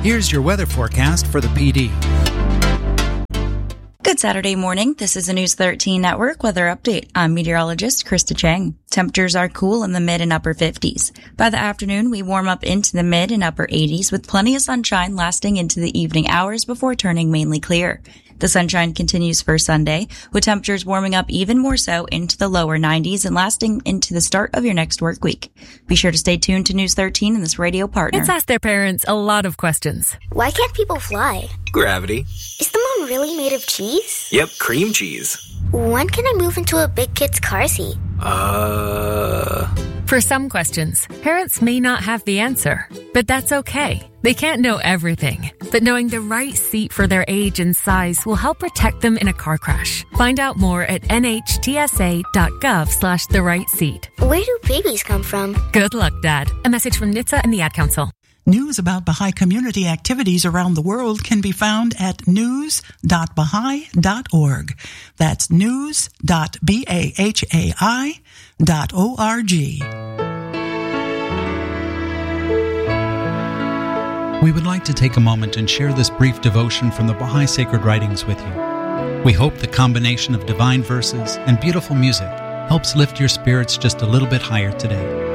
Here's your weather forecast for the PD. Good Saturday morning. This is a News 13 Network weather update. I'm meteorologist Krista Chang. Temperatures are cool in the mid and upper 50s. By the afternoon, we warm up into the mid and upper 80s with plenty of sunshine lasting into the evening hours before turning mainly clear. The sunshine continues for Sunday, with temperatures warming up even more so into the lower 90s and lasting into the start of your next work week. Be sure to stay tuned to News 13 and this radio partner. Kids ask their parents a lot of questions. Why can't people fly? Gravity. Is the moon really made of cheese? Yep, cream cheese. When can I move into a big kid's car seat? For some questions, parents may not have the answer, but that's okay. They can't know everything, but knowing the right seat for their age and size will help protect them in a car crash. Find out more at nhtsa.gov/the right seat. Where do babies come from? Good luck, Dad. A message from NHTSA and the Ad Council. News about Baha'i community activities around the world can be found at news.baha'i.org. That's news.bahai.org. We would like to take a moment and share this brief devotion from the Baha'i Sacred Writings with you. We hope the combination of divine verses and beautiful music helps lift your spirits just a little bit higher today.